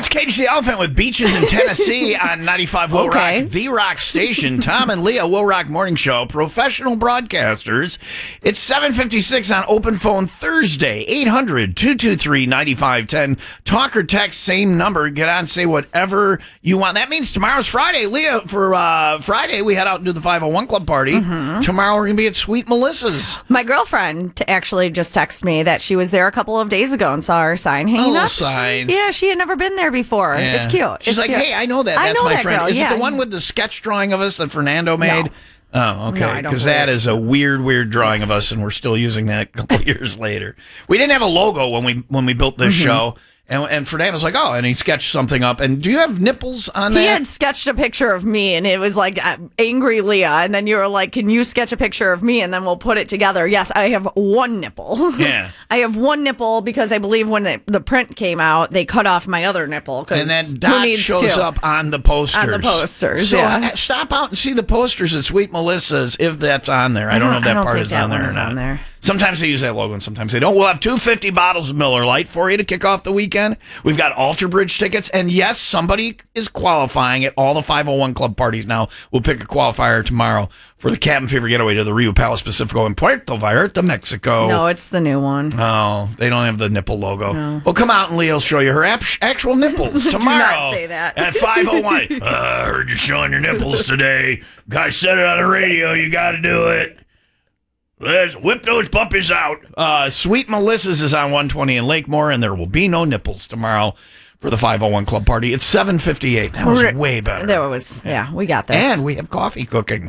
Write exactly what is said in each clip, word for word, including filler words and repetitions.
Cage the Elephant with Beaches in Tennessee on ninety-five Will Okay. Rock, the rock station. Tom and Leah, Will Rock Morning Show, professional broadcasters. It's seven fifty-six on Open Phone Thursday, eight hundred, two two three, nine five one zero. Talk or text, same number. Get on, say whatever you want. That means tomorrow's Friday. Leah, for uh, Friday, we head out and do the five oh one Club party. Mm-hmm. Tomorrow we're going to be at Sweet Melissa's. My girlfriend t- actually just texted me that she was there a couple of days ago and saw our sign hanging little up. signs. Yeah, she had never been there before. Yeah. It's cute. She's It's like, cute. hey, I know that. I That's know my that friend. girl, Is yeah. it the one with the sketch drawing of us that Fernando made? No. Oh, okay. No, I don't Because believe that it. is a weird, weird drawing of us, and we're still using that a couple years later. We didn't have a logo when we when we built this Mm-hmm. show, and and Fernando's like, oh, and he sketched something up. And do you have nipples on He that? had sketched a picture of me, and it was like uh, angry Leah. And then you were like, "Can you sketch a picture of me, and then we'll put it together?" Yes, I have one nipple. Yeah. I have one nipple because I believe when the, the print came out, they cut off my other nipple. And then who Dot needs shows two? up on the posters. On the posters, So yeah. uh, stop out and see the posters at Sweet Melissa's if that's on there. I, don't know if I that don't part think is that on there one or is not. on there. Sometimes they use that logo and sometimes they don't. We'll have two hundred fifty bottles of Miller Lite for you to kick off the weekend. We've got Alter Bridge tickets. And yes, somebody is qualifying at all the five oh one Club parties now. We'll pick a qualifier tomorrow for the Cabin Fever getaway to the Rio Palace Pacifico in Puerto Vallarta, Mexico. No, it's the new one. Oh, they don't have the nipple logo. No. Well, come out and Leah will show you her ap- actual nipples tomorrow. not say that. At five oh one. uh, I heard you showing your nipples today. Guy said it on the radio. You got to do it. Let's whip those puppies out. Uh, Sweet Melissa's is on one twenty in Lakemore, and there will be no nipples tomorrow for the five oh one Club party. It's seven fifty-eight. That was way better. There was, yeah, we got this. And we have coffee cooking.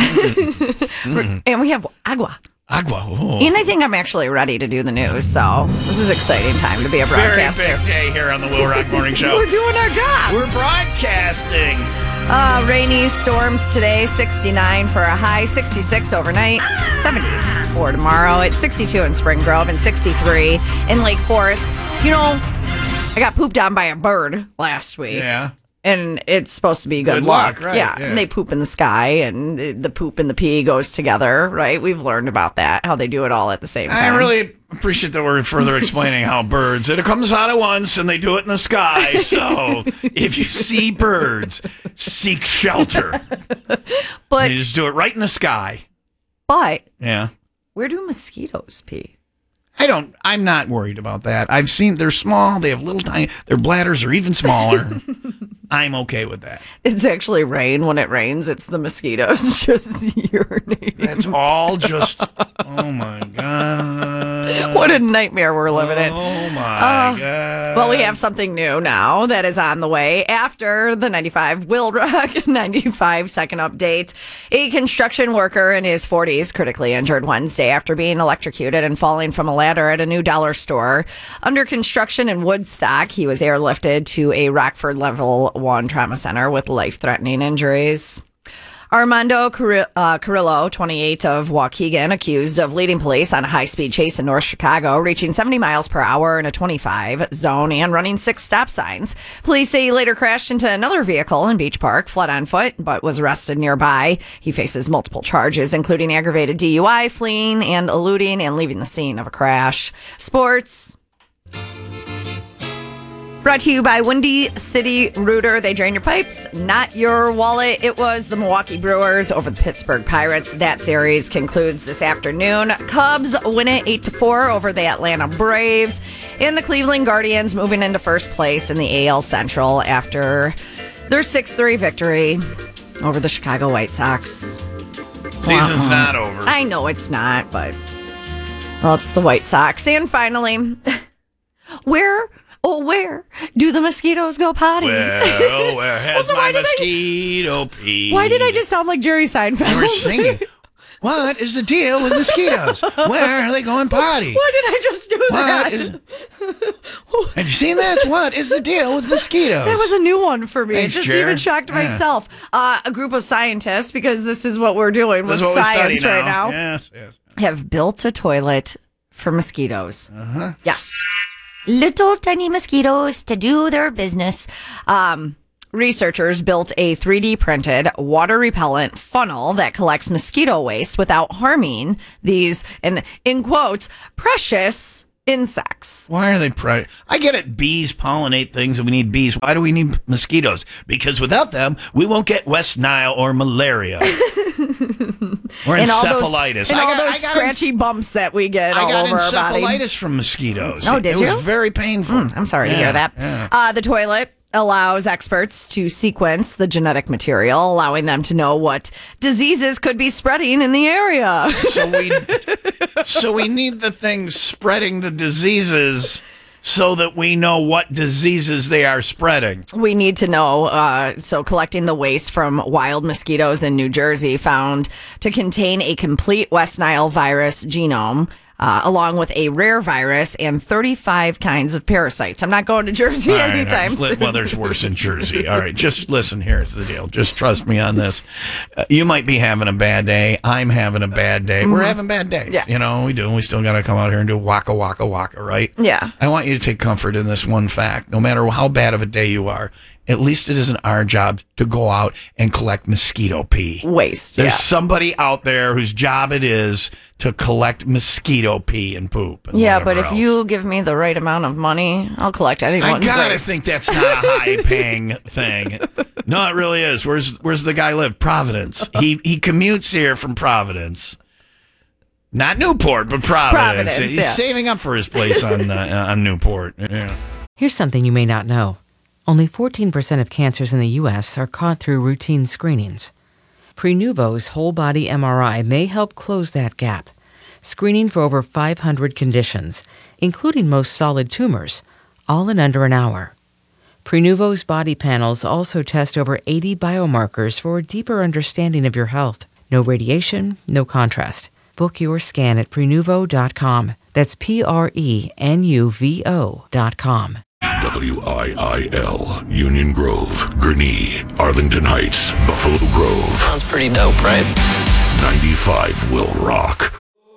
Mm. And we have agua. Agua. Oh. And I think I'm actually ready to do the news, so this is an exciting time to be a Very broadcaster. big day here on the Will Rock Morning Show. We're doing our jobs. We're broadcasting. Uh, rainy storms today, sixty-nine for a high, sixty-six overnight, seventy-four tomorrow. It's sixty-two in Spring Grove and sixty-three in Lake Forest. You know, I got pooped on by a bird last week. Yeah. And it's supposed to be good, Good luck, right, Yeah. yeah. And they poop in the sky, and the poop and the pee goes together, right? We've learned about that, how they do it all at the same time. I really appreciate that we're further explaining how birds, it comes out at once and they do it in the sky. So if you see birds, seek shelter. But You just do it right in the sky. but Yeah. where do mosquitoes pee? I don't, I'm not worried about that. I've seen, they're small, they have little tiny, their bladders are even smaller. I'm okay with that. It's actually rain. When it rains, it's the mosquitoes just urinating. It's all just, oh my God. What a nightmare we're living in. Oh my Uh, God. Well, we have something new now that is on the way after the ninety-five Will Rock ninety-five second update. A construction worker in his forties critically injured Wednesday after being electrocuted and falling from a ladder at a new dollar store. Under construction in Woodstock, he was airlifted to a Rockford Level one trauma center with life-threatening injuries. Armando Carri- uh, Carrillo, twenty-eight, of Waukegan, accused of leading police on a high-speed chase in North Chicago, reaching seventy miles per hour in a twenty-five zone and running six stop signs. Police say he later crashed into another vehicle in Beach Park, fled on foot, but was arrested nearby. He faces multiple charges, including aggravated D U I, fleeing and eluding, and leaving the scene of a crash. Sports. Brought to you by Windy City Rooter. They drain your pipes, not your wallet. It was the Milwaukee Brewers over the Pittsburgh Pirates. That series concludes this afternoon. Cubs win it eight to four over the Atlanta Braves. And the Cleveland Guardians moving into first place in the A L Central after their six three victory over the Chicago White Sox. Season's not over. I know it's not, but, well, it's the White Sox. And finally, where... Oh, where do the mosquitoes go potty? Well, where has Also, my why did I- mosquito pee? Why did I just sound like Jerry Seinfeld? You were singing. What is the deal with mosquitoes? Where are they going potty? Why did I just do What that? is? Have you seen this? What is the deal with mosquitoes? That was a new one for me. Thanks, just Jer. even shocked Yeah. myself. Uh, a group of scientists, because this is what we're doing This with is what we science study right now, Yes, yes. have built a toilet for mosquitoes. Uh-huh. Yes. Little tiny mosquitoes to do their business. Um, researchers built a three D printed water repellent funnel that collects mosquito waste without harming these, and in quotes, precious insects. Why are they pre- I get it. Bees pollinate things and we need bees. Why do we need mosquitoes? Because without them, we won't get West Nile or malaria. Or and encephalitis. All those, and I all got, those I got scratchy bumps that we get I all got over our body. encephalitis from mosquitoes. Oh, did it you? It was very painful. Mm, I'm sorry yeah, to hear that. Yeah. Uh, the toilet allows experts to sequence the genetic material, allowing them to know what diseases could be spreading in the area. So we, so we need the things spreading the diseases so that we know what diseases they are spreading. We need to know. Uh, so collecting the waste from wild mosquitoes in New Jersey found to contain a complete West Nile virus genome. Uh, along with a rare virus and thirty-five kinds of parasites. I'm not going to Jersey All right, anytime all right. soon. Well, there's worse in Jersey. All right, just listen. Here's the deal. Just trust me on this. Uh, you might be having a bad day. I'm having a bad day. Mm-hmm. We're having bad days. Yeah. You know, we do. We still got to come out here and do waka, waka, waka, right? Yeah. I want you to take comfort in this one fact. No matter how bad of a day you are, at least it isn't our job to go out and collect mosquito pee. Waste. There's yeah. somebody out there whose job it is to collect mosquito pee and poop. And Yeah, but if else. you give me the right amount of money, I'll collect anyone's I gotta waste. think that's not a high-paying thing. No, it really is. Where's Where's the guy live? Providence. He he commutes here from Providence, not Newport, but Providence. Providence, He's yeah. saving up for his place on uh, on Newport. Yeah. Here's something you may not know. Only fourteen percent of cancers in the U S are caught through routine screenings. Prenuvo's whole-body M R I may help close that gap, screening for over five hundred conditions, including most solid tumors, all in under an hour. Prenuvo's body panels also test over eighty biomarkers for a deeper understanding of your health. No radiation, no contrast. Book your scan at prenuvo dot com. That's P R E N U V O dot com. W I I L, Union Grove, Gurnee, Arlington Heights, Buffalo Grove. Sounds pretty dope, right? ninety-five will rock.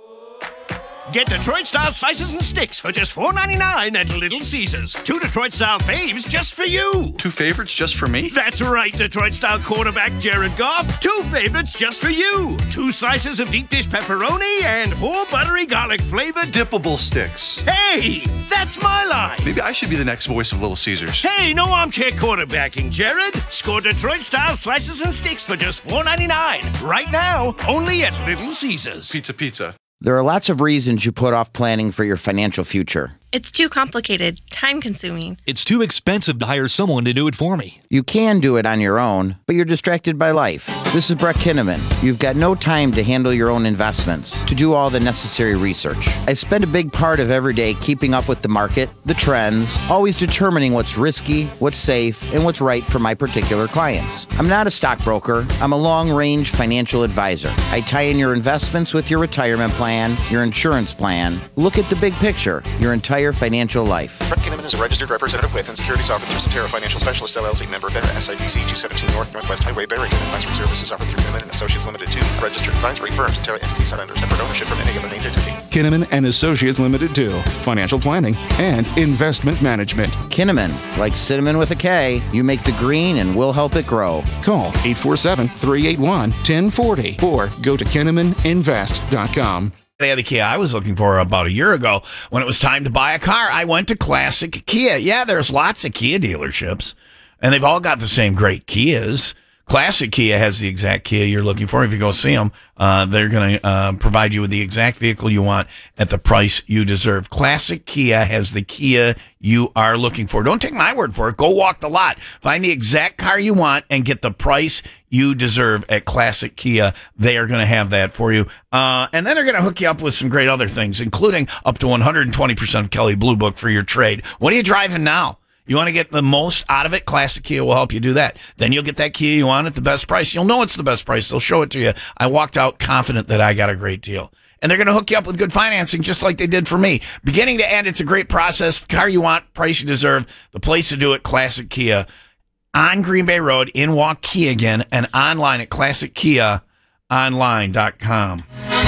Get Detroit-style slices and sticks for just four ninety-nine at Little Caesars. Two Detroit-style faves just for you. Two favorites just for me? That's right, Detroit-style quarterback Jared Goff. Two favorites just for you. Two slices of deep dish pepperoni and four buttery garlic-flavored... Dippable sticks. Hey, that's my line. Maybe I should be the next voice of Little Caesars. Hey, no armchair quarterbacking, Jared. Score Detroit-style slices and sticks for just four ninety-nine. Right now, only at Little Caesars. Pizza, pizza. There are lots of reasons you put off planning for your financial future. It's too complicated, time-consuming. It's too expensive to hire someone to do it for me. You can do it on your own, but you're distracted by life. This is Brett Kinnaman. You've got no time to handle your own investments, to do all the necessary research. I spend a big part of every day keeping up with the market, the trends, always determining what's risky, what's safe, and what's right for my particular clients. I'm not a stockbroker. I'm a long-range financial advisor. I tie in your investments with your retirement plan, your insurance plan. Look at the big picture, your entire financial life. Brett Kinnaman is a registered representative with and securities offered through Cetera Financial Specialist, L L C, member FINRA, S I P C two seventeen North Northwest Highway, Barrington. Advisory services offered through Kinnaman and Associates Limited, two registered advisory firms. Cetera entities not under separate ownership from any other named entity. Kinnaman and Associates Limited, two financial planning and investment management. Kinnaman, like cinnamon with a K, you make the green and we'll help it grow. Call eight four seven, three eight one, one zero four zero or go to kinnaman invest dot com. They had the Kia I was looking for about a year ago. When it was time to buy a car, I went to Classic Kia. Yeah, there's lots of Kia dealerships, and they've all got the same great Kias. Classic Kia has the exact Kia you're looking for. If you go see them, uh, they're going to uh, provide you with the exact vehicle you want at the price you deserve. Classic Kia has the Kia you are looking for. Don't take my word for it. Go walk the lot. Find the exact car you want and get the price you deserve at Classic Kia. They are going to have that for you. Uh, and then they're going to hook you up with some great other things, including up to one hundred twenty percent of Kelley Blue Book for your trade. What are you driving now? You want to get the most out of it? Classic Kia will help you do that. Then you'll get that Kia you want at the best price. You'll know it's the best price. They'll show it to you. I walked out confident that I got a great deal. And they're going to hook you up with good financing just like they did for me. Beginning to end, it's a great process. The car you want, price you deserve, the place to do it, Classic Kia. On Green Bay Road in Waukegan and online at classic kia online dot com.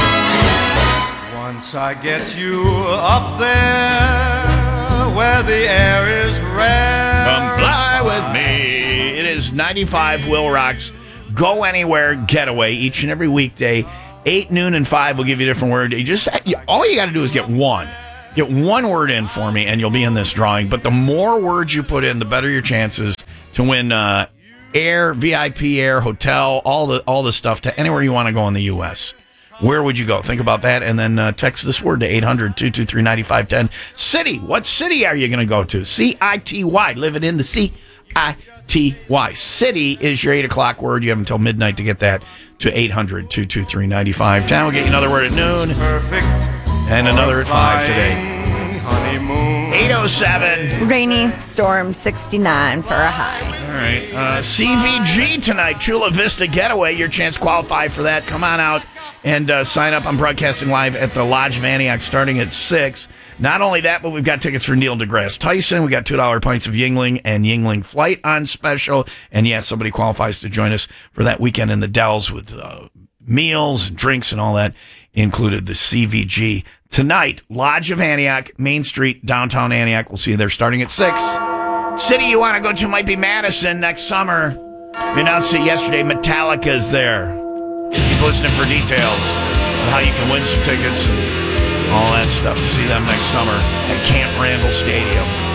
Once I get you up there where the air is rare. Come fly with me. It is ninety-five Will Rock's Go Anywhere Getaway each and every weekday. eight, noon, and five will give you a different word. You just all you got to do is get one. Get one word in for me, and you'll be in this drawing. But the more words you put in, the better your chances to win uh, air, V I P air, hotel, all the all the stuff to anywhere you want to go in the U S. Where would you go? Think about that, and then uh, text this word to eight hundred, two two three, nine five one zero. City. What city are you going to go to? C I T Y. Living in the C I T Y. City is your eight o'clock word. You have until midnight to get that to eight hundred, two two three, nine five one zero. We'll get you another word at noon. And another at five today. eight oh seven. Rainy, storm, sixty-nine for a high. All right. Uh, C V G tonight, Chula Vista Getaway. Your chance to qualify for that. Come on out and uh, sign up. I'm broadcasting live at the Lodge of Antioch starting at six. Not only that, but we've got tickets for Neil deGrasse Tyson. We got two dollar pints of Yingling and Yingling Flight on special. And yes, somebody qualifies to join us for that weekend in the Dells with uh, meals and drinks and all that, included the C V G. Tonight, Lodge of Antioch, Main Street, downtown Antioch. We'll see you there starting at six. City you want to go to might be Madison next summer. We announced it yesterday. Metallica's there. Keep listening for details on how you can win some tickets and all that stuff to see them next summer at Camp Randall Stadium.